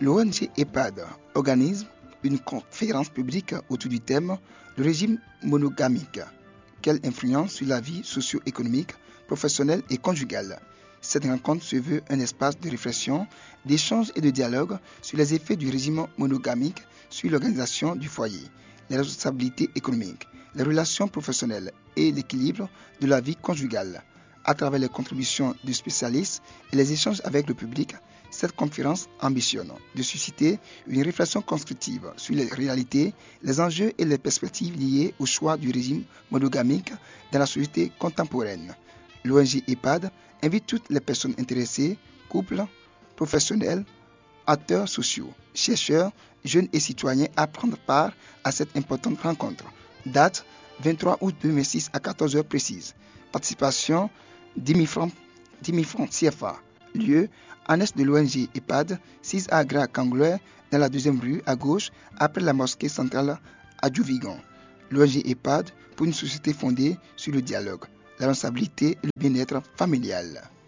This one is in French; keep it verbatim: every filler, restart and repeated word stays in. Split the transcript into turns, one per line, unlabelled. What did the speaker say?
L'O N G EHPAD organise une conférence publique autour du thème « Le régime monogamique. Quelle influence sur la vie socio-économique, professionnelle et conjugale ?» Cette rencontre se veut un espace de réflexion, d'échange et de dialogue sur les effets du régime monogamique sur l'organisation du foyer, les responsabilités économiques, les relations professionnelles et l'équilibre de la vie conjugale. À travers les contributions de spécialistes et les échanges avec le public, cette conférence ambitionne de susciter une réflexion constructive sur les réalités, les enjeux et les perspectives liées au choix du régime monogamique dans la société contemporaine. L'O N G EHPAD invite toutes les personnes intéressées, couples, professionnels, acteurs sociaux, chercheurs, jeunes et citoyens à prendre part à cette importante rencontre. Date vingt-trois août deux mille six à quatorze heures précises. Participation dix mille francs, dix mille francs C F A. Lieu annexe de l'O N G EHPAD, six A Gra Kangler, dans la deuxième rue à gauche, après la mosquée centrale à Djouvigon. L'O N G EHPAD pour une société fondée sur le dialogue, la responsabilité et le bien-être familial.